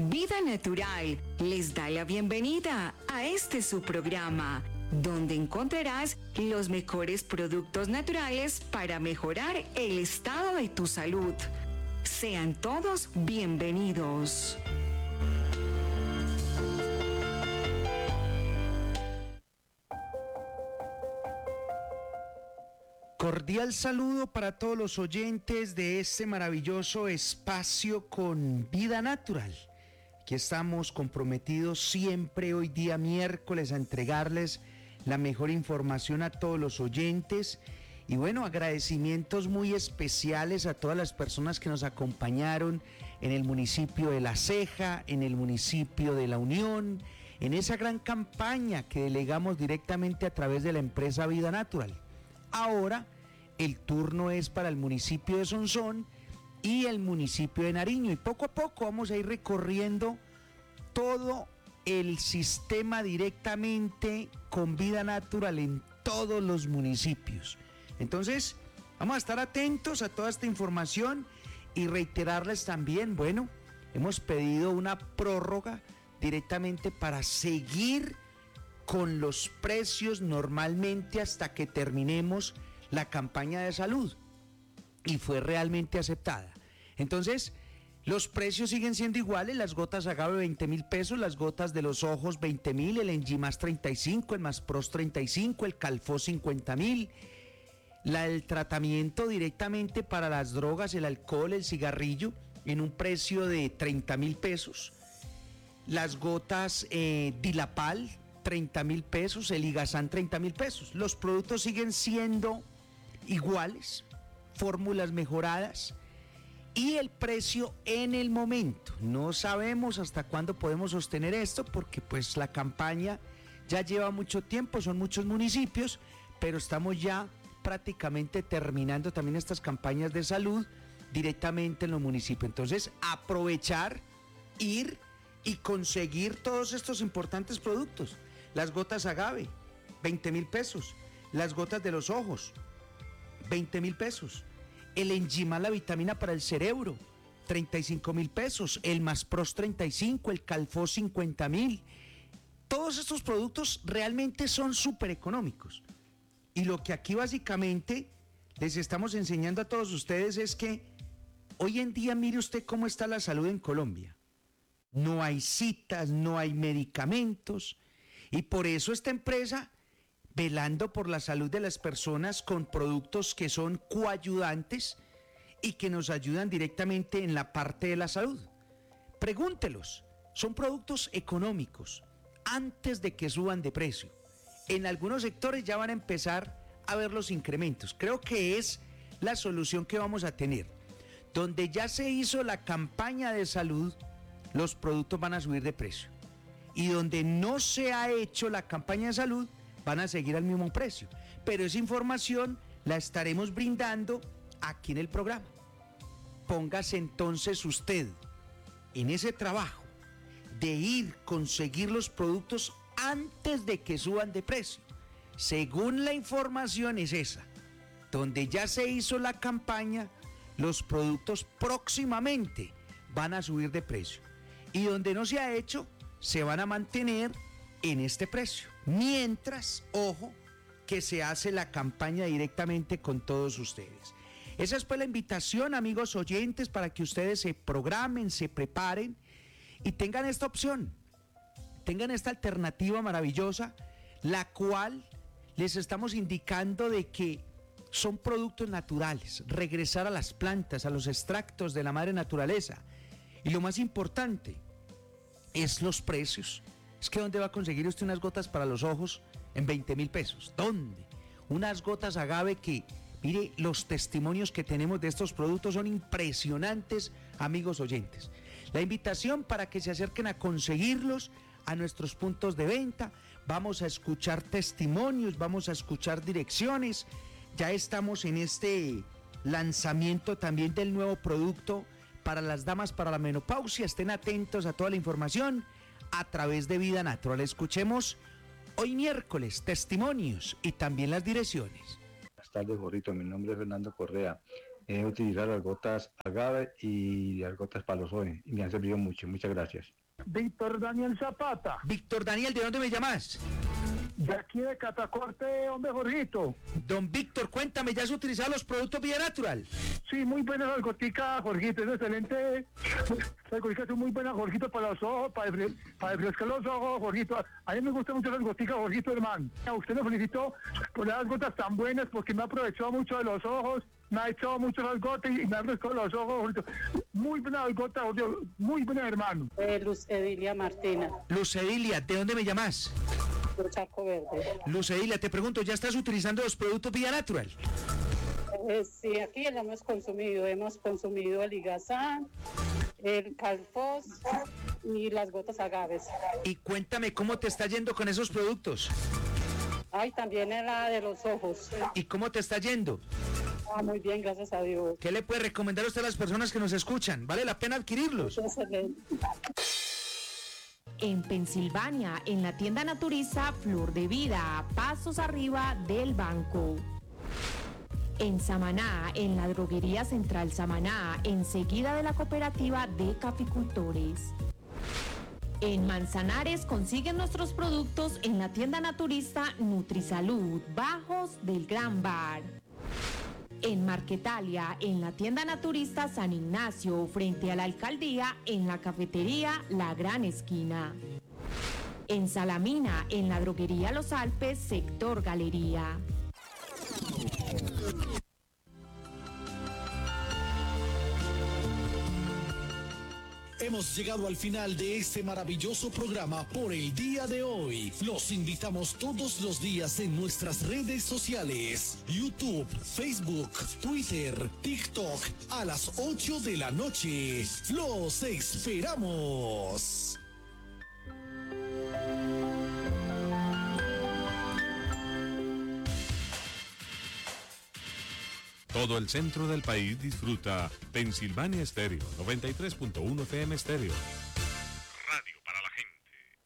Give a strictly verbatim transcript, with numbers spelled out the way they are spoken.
Vida Natural les da la bienvenida a este su programa, donde encontrarás los mejores productos naturales para mejorar el estado de tu salud. Sean todos bienvenidos. Cordial saludo para todos los oyentes de este maravilloso espacio con Vida Natural. Aquí estamos comprometidos siempre, hoy día miércoles, a entregarles la mejor información a todos los oyentes. Y bueno, agradecimientos muy especiales a todas las personas que nos acompañaron en el municipio de La Ceja, en el municipio de La Unión, en esa gran campaña que delegamos directamente a través de la empresa Vida Natural. Ahora el turno es para el municipio de Sonsón y el municipio de Nariño, y poco a poco vamos a ir recorriendo todo el sistema directamente con Vida Natural en todos los municipios. Entonces vamos a estar atentos a toda esta información y reiterarles también, bueno, hemos pedido una prórroga directamente para seguir con los precios normalmente hasta que terminemos la campaña de salud, y fue realmente aceptada. Entonces, los precios siguen siendo iguales: las gotas Agave veinte mil pesos, las gotas de los ojos veinte mil, el Enzymas treinta y cinco, el Maspros treinta y cinco, el Calfos cincuenta mil, la, el tratamiento directamente para las drogas, el alcohol, el cigarrillo, en un precio de treinta mil pesos, las gotas eh, Dilapal treinta mil pesos, el Igazán treinta mil pesos. Los productos siguen siendo iguales, fórmulas mejoradas, y el precio en el momento. No sabemos hasta cuándo podemos sostener esto, porque pues la campaña ya lleva mucho tiempo, son muchos municipios, pero estamos ya prácticamente terminando también estas campañas de salud directamente en los municipios. Entonces, aprovechar, ir y conseguir todos estos importantes productos. Las gotas Agave, veinte mil pesos. Las gotas de los ojos, veinte mil pesos. El Enzymas, la vitamina para el cerebro, treinta y cinco mil pesos. El Maspros treinta y cinco, el Calfos cincuenta mil. Todos estos productos realmente son súper económicos. Y lo que aquí básicamente les estamos enseñando a todos ustedes es que hoy en día, mire usted cómo está la salud en Colombia. No hay citas, no hay medicamentos. Y por eso esta empresa, velando por la salud de las personas con productos que son coayudantes y que nos ayudan directamente en la parte de la salud. Pregúntelos, son productos económicos antes de que suban de precio. En algunos sectores ya van a empezar a ver los incrementos. Creo que es la solución que vamos a tener. Donde ya se hizo la campaña de salud, los productos van a subir de precio. Y donde no se ha hecho la campaña de salud, van a seguir al mismo precio. Pero esa información la estaremos brindando aquí en el programa. Póngase entonces usted en ese trabajo de ir a conseguir los productos antes de que suban de precio. Según la información es esa, donde ya se hizo la campaña, los productos próximamente van a subir de precio. Y donde no se ha hecho, se van a mantener en este precio. Mientras, ojo, que se hace la campaña directamente con todos ustedes. Esa es pues la invitación, amigos oyentes, para que ustedes se programen, se preparen y tengan esta opción, tengan esta alternativa maravillosa, la cual les estamos indicando de que son productos naturales, regresar a las plantas, a los extractos de la madre naturaleza. Y lo más importante es los precios. Es que ¿dónde va a conseguir usted unas gotas para los ojos en veinte mil pesos? ¿Dónde? Unas gotas Agave que, mire, los testimonios que tenemos de estos productos son impresionantes, amigos oyentes. La invitación para que se acerquen a conseguirlos a nuestros puntos de venta. Vamos a escuchar testimonios, vamos a escuchar direcciones. Ya estamos en este lanzamiento también del nuevo producto para las damas para la menopausia. Estén atentos a toda la información a través de Vida Natural. Escuchemos hoy miércoles testimonios y también las direcciones. Buenas tardes, Jorrito. Mi nombre es Fernando Correa. He utilizado las gotas agave y las gotas palozoe y me han servido mucho. Muchas gracias. Víctor Daniel Zapata. Víctor Daniel, ¿de dónde me llamas? De aquí de Catacorte, hombre Jorgito. Don Víctor, cuéntame, ¿ya has utilizado los productos Vida Natural? Sí, muy buenas las goticas, Jorgito, es excelente. Las goticas son muy buenas, Jorgito, para los ojos, para, para refrescar los ojos, Jorgito. A mí me gustan mucho las goticas, Jorgito, hermano. A usted lo felicito por las gotas tan buenas, porque me ha aprovechado mucho de los ojos, me ha echado mucho las gotas y me ha refrescado los ojos, Jorgito. Muy buenas gotas, Jorgito, muy buenas, hermano. Eh, Luz Edilia Martina. Luz Edilia, ¿de dónde me llamas? Por Chaco Verde. Luz Edilia, te pregunto, ¿ya estás utilizando los productos Vida Natural? Eh, sí, aquí ya lo hemos consumido. Hemos consumido el Igazán, el Calfos y las gotas agaves. Y cuéntame, ¿cómo te está yendo con esos productos? Ay, también la de los ojos. ¿Y cómo te está yendo? Ah, muy bien, gracias a Dios. ¿Qué le puede recomendar usted a las personas que nos escuchan? ¿Vale la pena adquirirlos? Excelente. En Pensilvania, en la tienda naturista Flor de Vida, pasos arriba del banco. En Samaná, en la droguería Central Samaná, enseguida de la cooperativa de caficultores. En Manzanares consiguen nuestros productos en la tienda naturista Nutrisalud, bajos del Gran Bar. En Marquetalia, en la tienda naturista San Ignacio, frente a la alcaldía, en la cafetería La Gran Esquina. En Salamina, en la droguería Los Alpes, sector Galería. Hemos llegado al final de este maravilloso programa por el día de hoy. Los invitamos todos los días en nuestras redes sociales: YouTube, Facebook, Twitter, TikTok, a las ocho de la noche. ¡Los esperamos! Todo el centro del país disfruta Pensilvania Estéreo, noventa y tres punto uno F M Estéreo,